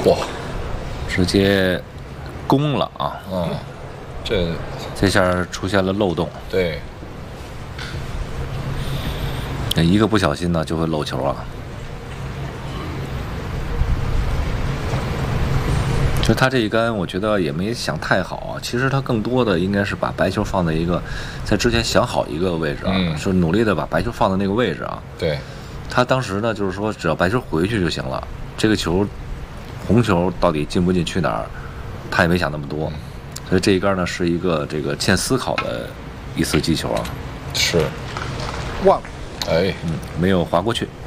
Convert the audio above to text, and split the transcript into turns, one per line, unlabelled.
哇，
直接攻了啊！这下出现了漏洞，
对，
一个不小心呢就会漏球啊。就他这一杆，我觉得也没想太好啊。其实他更多的应该是把白球放在一个，在之前想好一个位置啊，是努力的把白球放在那个位置啊。
对，
他当时呢就是说，只要白球回去就行了。这个球，红球到底进不进去哪儿，他也没想那么多。所以这一杆呢是一个这个欠思考的一次击球啊。
是，哇，哎，
没有滑过去。